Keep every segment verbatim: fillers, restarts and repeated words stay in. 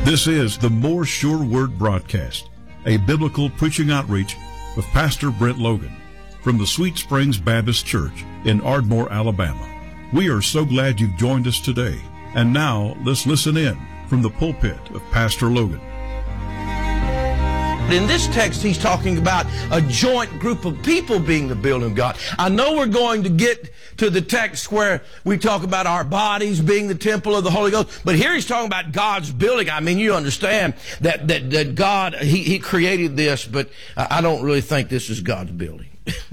This is the More Sure Word broadcast, a biblical preaching outreach with Pastor Brent Logan from the Sweet Springs Baptist Church in Ardmore, Alabama. We are so glad you've joined us today. And now let's listen in from the pulpit of Pastor Logan. In this text, he's talking about a joint group of people being the building of God. I know we're going to get to the text where we talk about our bodies being the temple of the Holy Ghost, but here he's talking about God's building. I mean, you understand that that, that God, he, he created this, but I don't really think this is God's building.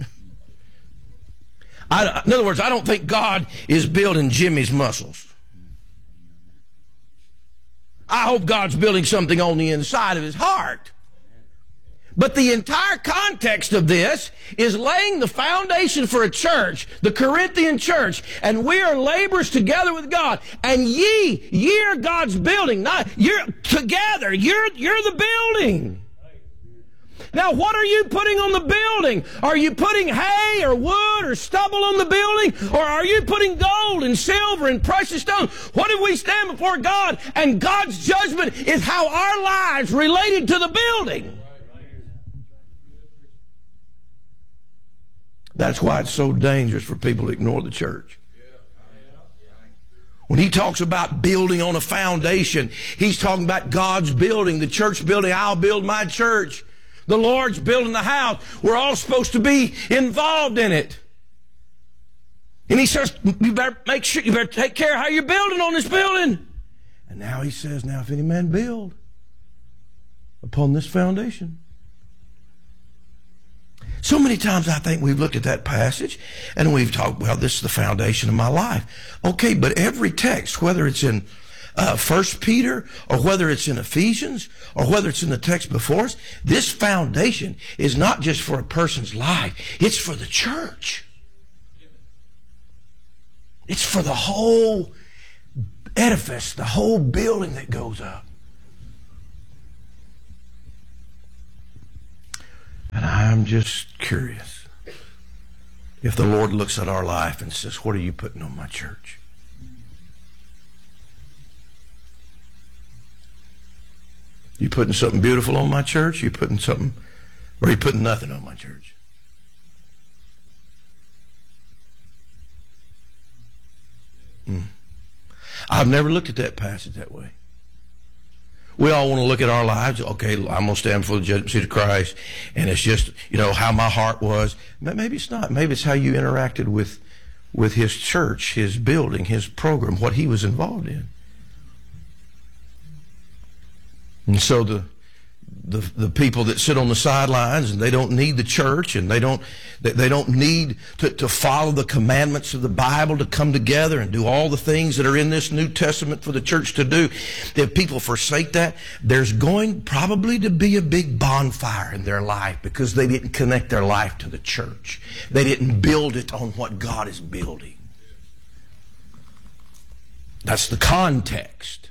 I, in other words, I don't think God is building Jimmy's muscles. I hope God's building something on the inside of his heart. But the entire context of this is laying the foundation for a church, the Corinthian church, and we are laborers together with God. And ye, ye are God's building. Not you're together. You're you're the building. Now, what are you putting on the building? Are you putting hay or wood or stubble on the building? Or are you putting gold and silver and precious stones? What if we stand before God and God's judgment is how our lives related to the building? That's why it's so dangerous for people to ignore the church. When he talks about building on a foundation, he's talking about God's building, the church building. I'll build my church. The Lord's building the house. We're all supposed to be involved in it. And he says, you better make sure, you better take care of how you're building on this building. And now he says, now if any man build upon this foundation. So many times I think we've looked at that passage and we've talked, well, this is the foundation of my life. Okay, but every text, whether it's in uh, First Peter or whether it's in Ephesians or whether it's in the text before us, this foundation is not just for a person's life. It's for the church. It's for the whole edifice, the whole building that goes up. And I'm just curious if the Lord looks at our life and says, what are you putting on my church? You putting something beautiful on my church? You putting something, or are you putting nothing on my church? Mm. I've never looked at that passage that way. We all want to look at our lives. Okay, I'm going to stand before the judgment seat of Christ, and it's just, you know, how my heart was. Maybe it's not. Maybe it's how you interacted with, with his church, his building, his program, what he was involved in. And so the the the people that sit on the sidelines and they don't need the church and they don't they, they don't need to, to follow the commandments of the Bible to come together and do all the things that are in this New Testament for the church to do. If people forsake that, there's going probably to be a big bonfire in their life because they didn't connect their life to the church. They didn't build it on what God is building. That's the context.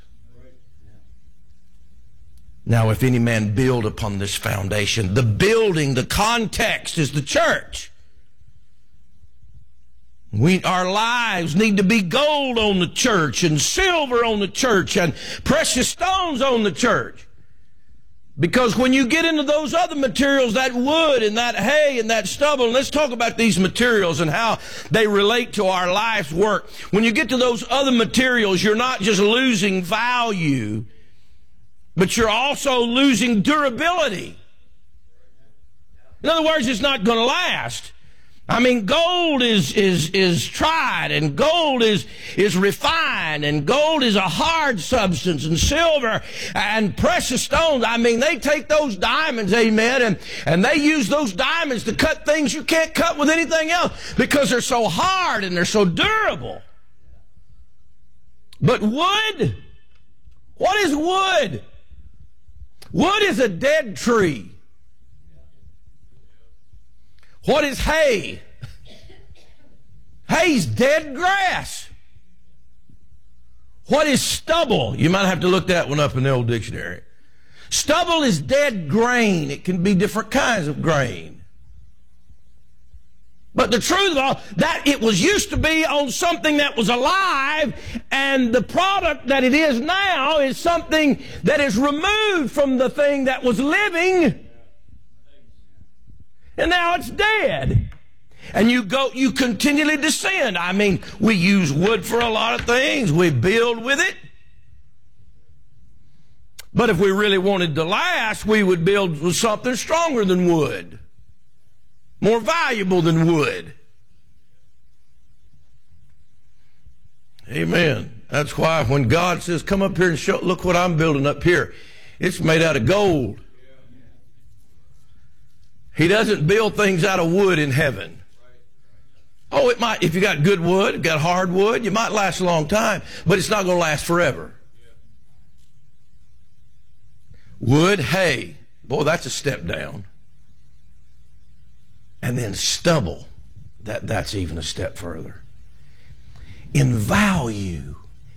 Now, if any man build upon this foundation, the building, the context is the church. We, our lives need to be gold on the church and silver on the church and precious stones on the church. Because when you get into those other materials, that wood and that hay and that stubble, and let's talk about these materials and how they relate to our life's work. When you get to those other materials, you're not just losing value, but you're also losing durability. In other words, it's not going to last. I mean, gold is is is tried, and gold is is refined, and gold is a hard substance, and silver and precious stones. I mean, they take those diamonds, amen, and, and they use those diamonds to cut things you can't cut with anything else because they're so hard and they're so durable. But wood, what is wood? Wood is a dead tree. What is hay? Hay's dead grass. What is stubble? You might have to look that one up in the old dictionary. Stubble is dead grain. It can be different kinds of grain. But the truth of all, that it was used to be on something that was alive, and the product that it is now is something that is removed from the thing that was living, and now it's dead. And you go, you continually descend. I mean, we use wood for a lot of things. We build with it. But if we really wanted to last, we would build with something stronger than wood, more valuable than wood. Amen. That's why when God says, come up here and show, look what I'm building up here. It's made out of gold. He doesn't build things out of wood in heaven. Oh, it might, if you got good wood, got hard wood, you might last a long time, but it's not going to last forever. Wood, hay, boy, that's a step down. And then stubble, that, that's even a step further. In value,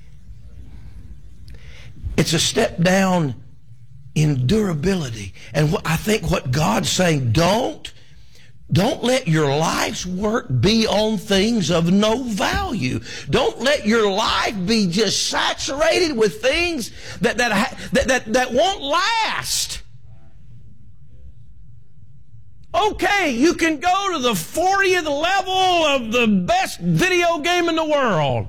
it's a step down in durability. And what, I think what God's saying, don't, don't let your life's work be on things of no value. Don't let your life be just saturated with things that, that, that, that, that won't last. Okay, you can go to the fortieth level of the best video game in the world.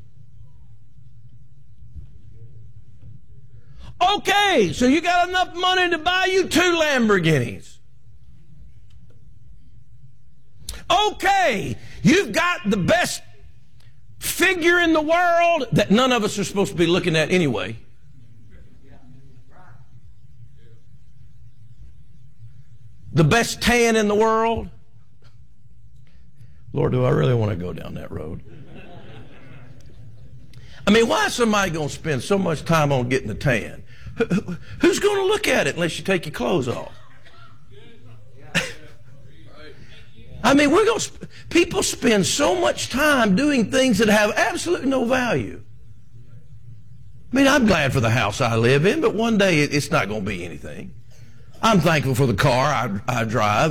Okay, so you got enough money to buy you two Lamborghinis. Okay, you've got the best figure in the world that none of us are supposed to be looking at anyway. The best tan in the world. Lord, do I really want to go down that road? I mean, why is somebody going to spend so much time on getting a tan? Who's going to look at it unless you take your clothes off? I mean, we're going to, people spend so much time doing things that have absolutely no value. I mean, I'm glad for the house I live in, but one day it's not going to be anything. I'm thankful for the car I, I drive.